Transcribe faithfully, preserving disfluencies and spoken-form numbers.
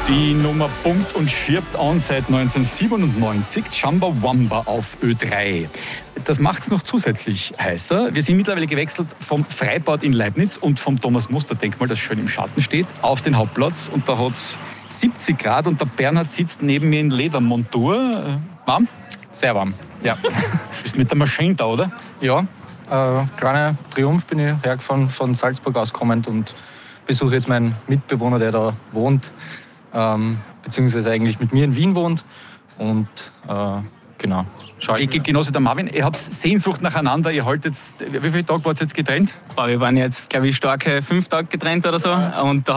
Die Nummer pumpt und schirbt an seit neunzehnhundertsiebenundneunzig, Chumbawamba auf Ö drei. Das macht es noch zusätzlich heißer. Wir sind mittlerweile gewechselt vom Freibad in Leibniz und vom Thomas-Muster-Denkmal, das schön im Schatten steht, auf den Hauptplatz. Und da hat es siebzig Grad und der Bernhard sitzt neben mir in Ledermontur. Warm? Sehr warm, ja. Bist mit der Maschine da, oder? Ja, äh, kleiner Triumph bin ich hergefahren, von Salzburg aus kommend und besuche jetzt meinen Mitbewohner, der da wohnt, ähm, beziehungsweise eigentlich mit mir in Wien wohnt. Und äh, genau. Ich Genosse der Marvin, ihr habt Sehnsucht nacheinander. Ihr haltet jetzt, wie viele Tage wart ihr jetzt getrennt? Wir waren jetzt, glaube ich, starke fünf Tage getrennt oder so. Und da